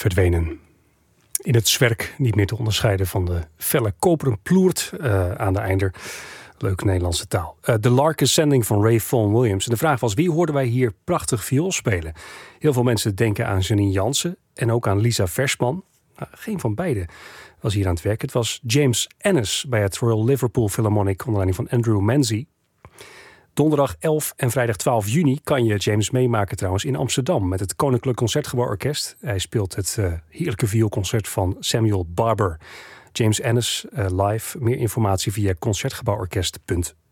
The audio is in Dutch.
verdwenen. In het zwerk niet meer te onderscheiden van de felle koperen ploert aan de einder. Leuke Nederlandse taal. The Lark Ascending van Ray Vaughan Williams. En de vraag was, wie hoorden wij hier prachtig viool spelen? Heel veel mensen denken aan Janine Jansen en ook aan Lisa Versman. Geen van beiden was hier aan het werk. Het was James Ennis bij het Royal Liverpool Philharmonic onder leiding van Andrew Manzi. Donderdag 11 en vrijdag 12 juni kan je James meemaken trouwens in Amsterdam met het Koninklijk Concertgebouworkest. Hij speelt het heerlijke vioolconcert van Samuel Barber. James Ennis live. Meer informatie via concertgebouworkest.nl